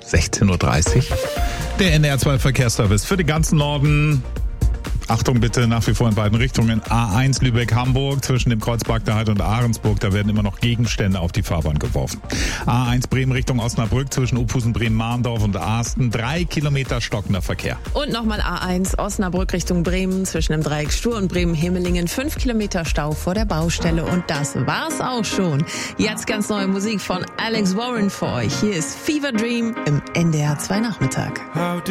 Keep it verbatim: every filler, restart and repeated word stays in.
sechzehn Uhr dreißig. Der N D R zwei Verkehrsservice für den ganzen Norden. Achtung bitte, nach wie vor in beiden Richtungen. A eins Lübeck-Hamburg zwischen dem Kreuzberg der Heide und Ahrensburg. Da werden immer noch Gegenstände auf die Fahrbahn geworfen. A eins Bremen Richtung Osnabrück zwischen Uphusen, Bremen, Mahndorf und Aasten. Drei Kilometer stockender Verkehr. Und nochmal A eins Osnabrück Richtung Bremen zwischen dem Dreieck Stur und Bremen-Himmelingen. Fünf Kilometer Stau vor der Baustelle. Und das war's auch schon. Jetzt ganz neue Musik von Alex Warren für euch. Hier ist Fever Dream im N D R zwei Nachmittag.